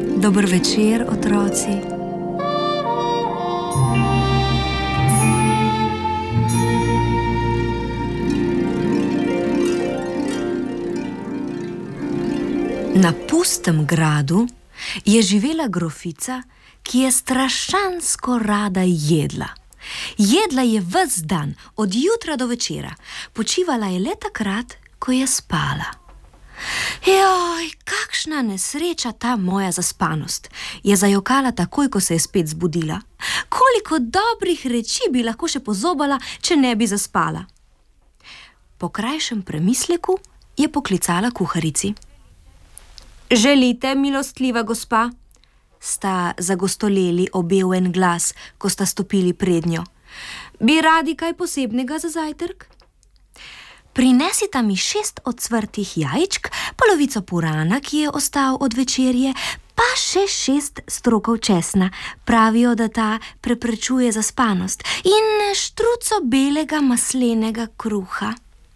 Dober večer, otroci. Na pustem gradu je živela grofica, ki je strašansko rada jedla. Jedla je ves dan, od jutra do večera. Počivala je le takrat, ko je spala. Joj, kakšna nesreča ta moja zaspanost, je zajokala takoj, ko se je spet zbudila. Koliko dobrih reči bi lahko še pozobala, če ne bi zaspala. Po krajšem premisleku je poklicala kuharici. Želite, milostljiva gospa? Sta zagostoleli obe v en glas, ko sta stopili pred njo. Bi radi kaj posebnega za zajtrk? Prinesita mi 6 ocvrtih jajčk, polovico purana, ki je ostal od večerje, pa še 6 strokov česna. Pravijo, da ta preprečuje zaspanost, in štruco belega maslenega kruha.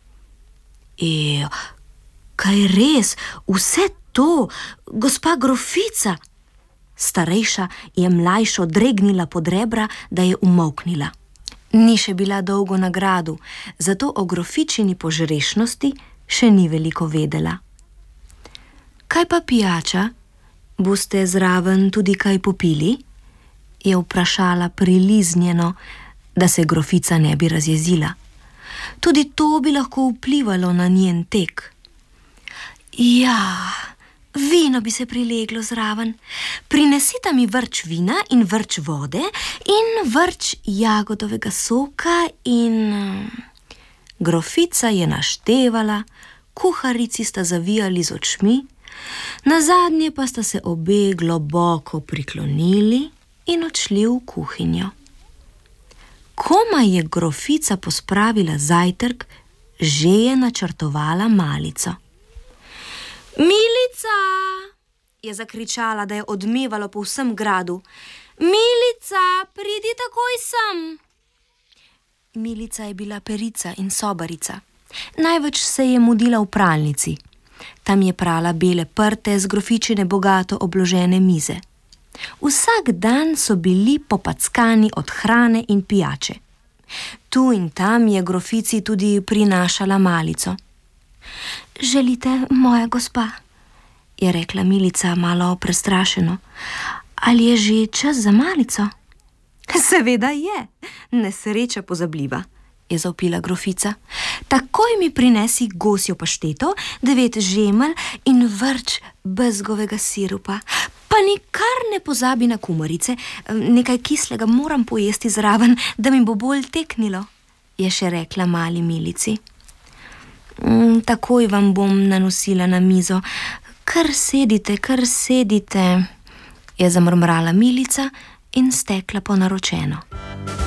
Kaj res, vse to, gospa grofica? Starejša je mlajšo dregnila pod rebra, da je umolknila. Ni še bila dolgo na gradu, zato o grofičini požrešnosti še ni veliko vedela. Kaj pa pijača? Boste zraven tudi kaj popili? Je vprašala priliznjeno, da se grofica ne bi razjezila. Tudi to bi lahko vplivalo na njen tek. Ja, vino bi se prileglo zraven. Prinesita mi vrč vina in vrč vode in vrč jagodovega soka in... Grofica je naštevala, kuharici sta zavijali z očmi, nazadnje pa sta se obe globoko priklonili in odšli v kuhinjo. Komaj je grofica pospravila zajtrk, že je načrtovala malico. Milica, je zakričala, da je odmevalo po vsem gradu. Milica, pridi takoj sem. Milica je bila perica in sobarica. Največ se je mudila v pralnici. Tam je prala bele prte z grofičine bogato obložene mize. Vsak dan so bili popackani od hrane in pijače. Tu in tam je grofici tudi prinašala malico. Želite, moja gospa? Je rekla Milica malo prestrašeno. Ali je že čas za malico? Seveda je, nesreča pozabljiva, je zavpila grofica. Takoj mi prinesi gosjo pašteto, 9 žemelj in vrč bezgovega sirupa. Pa nikar ne pozabi na kumarice, nekaj kislega moram pojesti zraven, da mi bo bolj teknilo, je še rekla mali Milici. Takoj vam bom nanosila na mizo. Kar sedite, je zamrmrala Milica in stekla po naročeno.